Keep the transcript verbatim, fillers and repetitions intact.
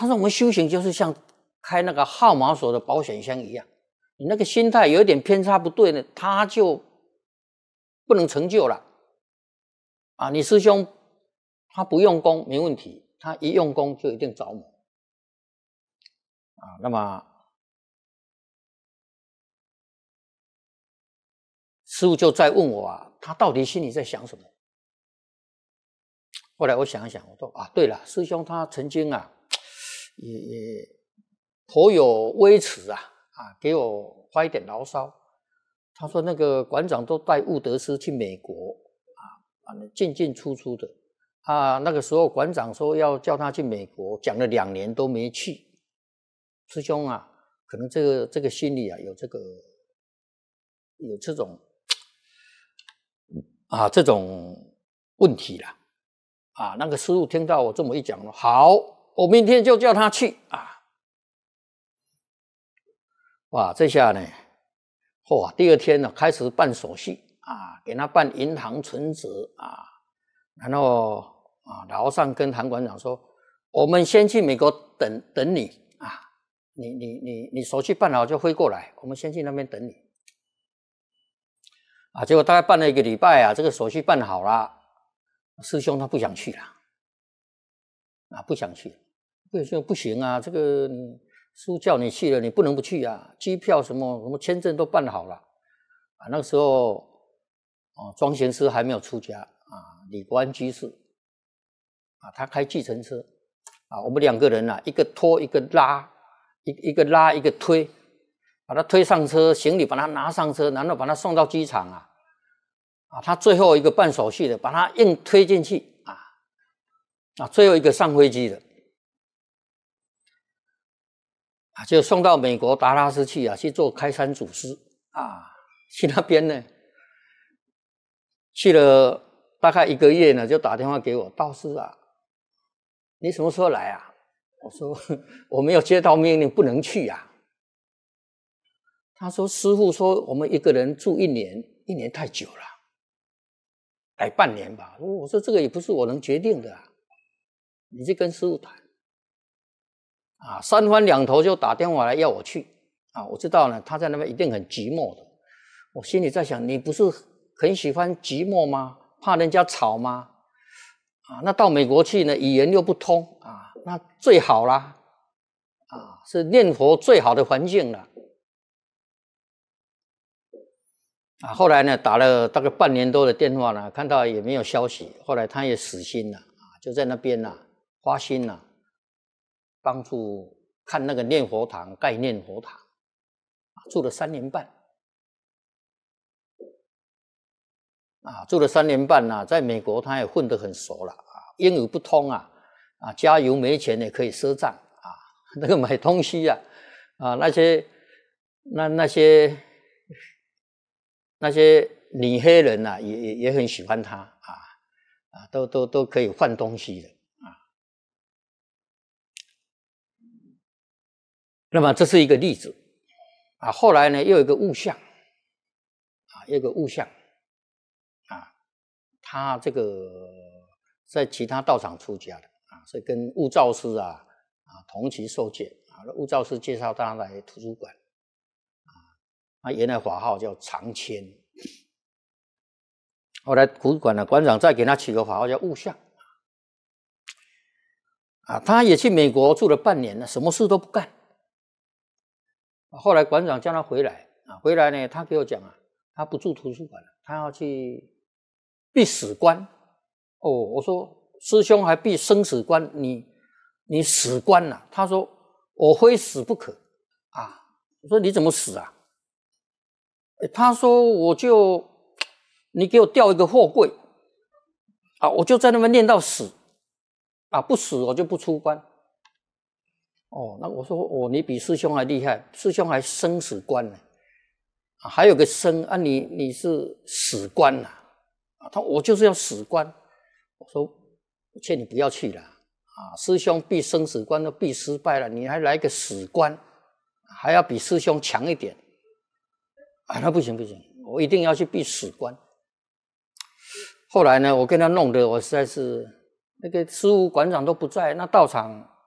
他说我们修行就是像开那个号码锁的保险箱一样，你那个心态有一点偏差不对呢，他就不能成就了。啊，你师兄他不用功没问题，他一用功就一定着魔。啊，那么师父就在问我啊，他到底心里在想什么？后来我想一想，我说啊，对了，师兄他曾经啊，也也颇有微词啊，啊，给我发一点牢骚。他说那个馆长都带悟德师去美国啊，啊，进进出出的啊，那个时候馆长说要叫他去美国，讲了两年都没去。师兄啊，可能这个这个心里啊有这个有这种啊这种问题啦。啊，那个师父听到我这么一讲了，好，我明天就叫他去啊！哇，这下呢，哇，第二天呢开始办手续啊，给他办银行存折啊，然后啊，老和尚跟韩馆长说，我们先去美国等等你啊，你你你你手续办好就飞过来，我们先去那边等你啊。结果大概办了一个礼拜啊，这个手续办好了。师兄他不想去了，啊，不想去，师兄不行啊，这个你师父叫你去了，你不能不去啊，机票什么什么签证都办好了，啊，那个时候，哦，庄贤师还没有出家啊，李国安居士，啊，他开计程车，啊，我们两个人啊，一个拖一个拉，一一个拉一个推，把他推上车，行李把他拿上车，然后把他送到机场啊。啊，他最后一个办手续的，把他硬推进去啊，啊，最后一个上飞机的，啊，就送到美国达拉斯去啊，去做开山祖师啊，去那边呢，去了大概一个月呢，就打电话给我，道师啊，你什么时候来啊？我说我没有接到命令，不能去啊。他说师父说我们一个人住一年，一年太久了。改半年吧，我说这个也不是我能决定的啊，你去跟师父谈啊，三番两头就打电话来要我去啊，我知道呢，他在那边一定很寂寞的，我心里在想，你不是很喜欢寂寞吗？怕人家吵吗？啊，那到美国去呢，语言又不通啊，那最好啦，啊，是念佛最好的环境了。啊，后来呢，打了大概半年多的电话呢，看到也没有消息。后来他也死心了啊，就在那边呢，花心了，帮助看那个念佛堂，盖念佛堂，住了三年半。啊，住了三年半呢，在美国他也混得很熟了啊，英语不通啊，啊，加油没钱也可以赊账啊，那个买东西啊，啊，那些那那些。那些女黑人啊，也也也很喜欢他啊啊，都都都可以换东西的啊。那么这是一个例子啊。后来呢，又有一个悟相啊，又有一个悟相啊，他这个在其他道场出家的啊，所以跟悟照师啊啊同期受戒啊。悟照师介绍他来图书馆。他原来法号叫常谦，后来图书馆的馆长再给他取个法号叫悟相，啊，他也去美国住了半年了，什么事都不干。后来馆长叫他回来，啊，回来呢，他给我讲啊，他不住图书馆了，他要去闭死关。哦，我说师兄还闭生死关，你你死关了？他说我非死不可啊。我说你怎么死啊？他说我就你给我调一个货柜啊，我就在那边念到死啊，不死我就不出关。哦，那我说哦，你比师兄还厉害，师兄还生死关呢，啊，还有个生啊，你你是死关呐，啊，他我就是要死关。我说我劝你不要去了啊，师兄避生死关都避失败了，你还来个死关，还要比师兄强一点。啊，那不行不行，我一定要去避死关。后来呢，我跟他弄得我实在是那个师父馆长都不在，那道场